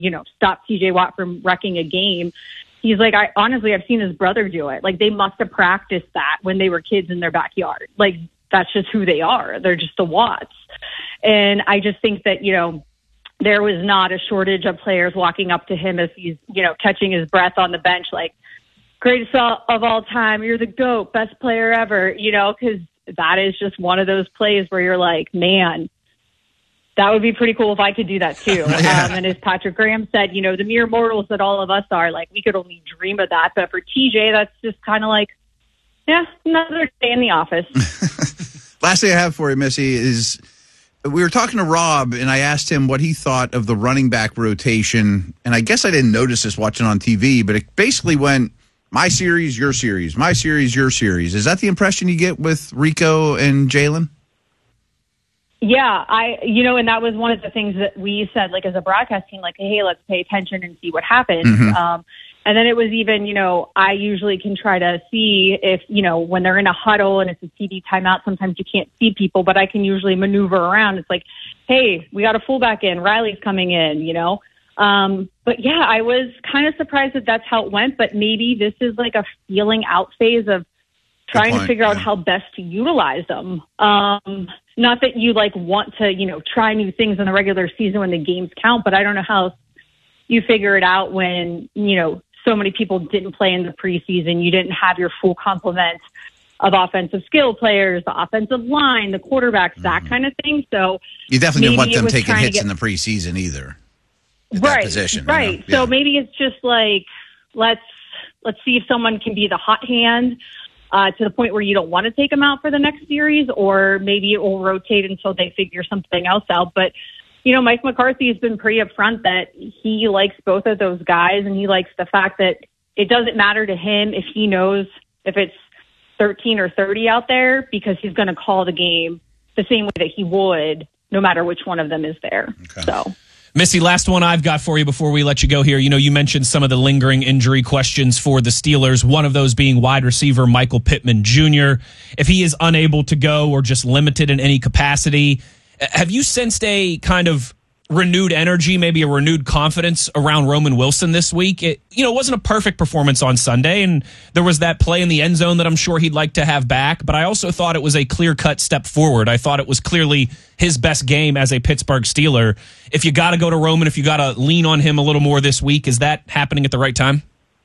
stop TJ Watt from wrecking a game. He's like, I've seen his brother do it. Like, they must have practiced that when they were kids in their backyard. Like, that's just who they are. They're just the Watts. And I just think that, there was not a shortage of players walking up to him as he's, catching his breath on the bench, like, greatest of all time, you're the GOAT, best player ever, because that is just one of those plays where you're like, man, that would be pretty cool if I could do that too. And as Patrick Graham said, the mere mortals that all of us are, like, we could only dream of that. But for TJ, that's just kind of like, another day in the office. Last thing I have for you, Missy, is we were talking to Rob, and I asked him what he thought of the running back rotation. And I guess I didn't notice this watching on TV, but it basically went, my series, your series, my series, your series. Is that the impression you get with Rico and Jalen? Yeah, and that was one of the things that we said, like, as a broadcast team, like, hey, let's pay attention and see what happens. Mm-hmm. And then it was even, I usually can try to see if, when they're in a huddle and it's a TD timeout, sometimes you can't see people, but I can usually maneuver around. It's like, hey, we got a fullback in, Riley's coming in, But yeah, I was kind of surprised that that's how it went, but maybe this is like a feeling out phase of trying to figure out how best to utilize them. Not that you want to, try new things in the regular season when the games count, but I don't know how you figure it out when, so many people didn't play in the preseason. You didn't have your full complement of offensive skill players, the offensive line, the quarterbacks, that kind of thing. So you definitely didn't want them taking hits in the preseason either. Right. Position, right. So maybe it's just like, let's see if someone can be the hot hand to the point where you don't want to take them out for the next series, or maybe it will rotate until they figure something else out. But, Mike McCarthy has been pretty upfront that he likes both of those guys, and he likes the fact that it doesn't matter to him if he knows if it's 13 or 30 out there, because he's going to call the game the same way that he would no matter which one of them is there. Okay. So, Missy, last one I've got for you before we let you go here. You mentioned some of the lingering injury questions for the Steelers, one of those being wide receiver Michael Pittman Jr. If he is unable to go or just limited in any capacity, have you sensed a kind of renewed energy, maybe a renewed confidence around Roman Wilson this week? It wasn't a perfect performance on Sunday, and there was that play in the end zone that I'm sure he'd like to have back, but I also thought it was a clear-cut step forward. I thought it was clearly his best game as a Pittsburgh Steeler. If you got to go to Roman, if you got to lean on him a little more this week, is that happening at the right time?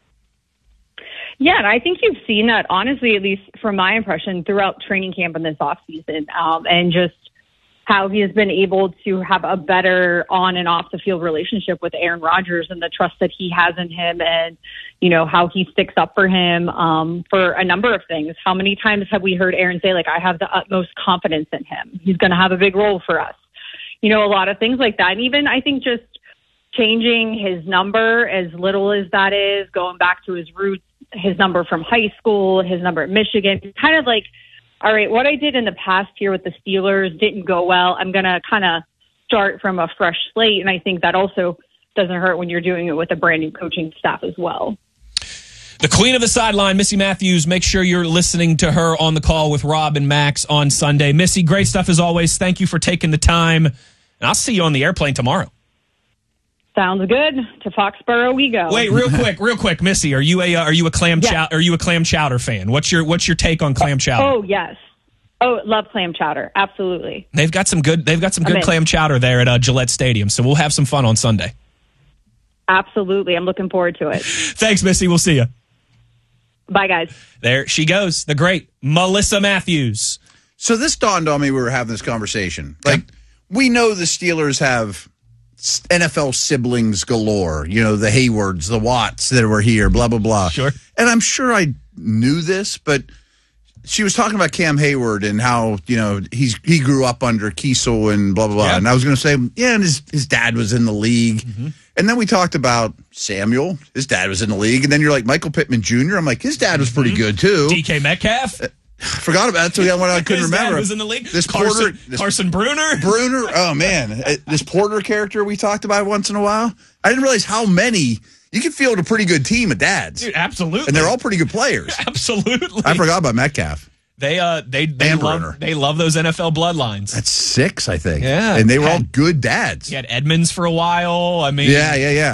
Yeah, and I think you've seen that, honestly, at least from my impression, throughout training camp in this offseason, and just how he has been able to have a better on and off the field relationship with Aaron Rodgers, and the trust that he has in him, and, how he sticks up for him for a number of things. How many times have we heard Aaron say, like, I have the utmost confidence in him. He's going to have a big role for us. A lot of things like that. And even I think just changing his number, as little as that is, going back to his roots, his number from high school, his number at Michigan, kind of like, all right, what I did in the past year with the Steelers didn't go well. I'm going to kind of start from a fresh slate. And I think that also doesn't hurt when you're doing it with a brand new coaching staff as well. The queen of the sideline, Missy Matthews. Make sure you're listening to her on the call with Rob and Max on Sunday. Missy, great stuff as always. Thank you for taking the time. And I'll see you on the airplane tomorrow. Sounds good. To Foxborough we go. Wait, real quick, Missy, are you a clam chowder fan? What's your take on clam chowder? Oh, yes. Oh, love clam chowder. Absolutely. They've got some good clam chowder there at Gillette Stadium, so we'll have some fun on Sunday. Absolutely. I'm looking forward to it. Thanks, Missy. We'll see you. Bye, guys. There she goes, the great Melissa Matthews. So this dawned on me, we were having this conversation. Like, we know the Steelers have NFL siblings galore, the Haywards, the Watts that were here, blah, blah, blah. Sure. And I'm sure I knew this, but she was talking about Cam Hayward and how, he grew up under Kiesel and blah, blah, blah. Yeah. And I was going to say, and his dad was in the league. Mm-hmm. And then we talked about Samuel. His dad was in the league. And then you're like, Michael Pittman Jr. I'm like, his dad was pretty good, too. DK Metcalf. Forgot about it. So one I couldn't remember. Dad was in the league. This Carson Bruner. Oh, man. This Porter character we talked about once in a while. I didn't realize how many. You can field a pretty good team of dads. Dude, absolutely. And they're all pretty good players. Absolutely. I forgot about Metcalf. They love those NFL bloodlines. That's 6, I think. Yeah. And they were all good dads. He had Edmonds for a while. I mean, yeah.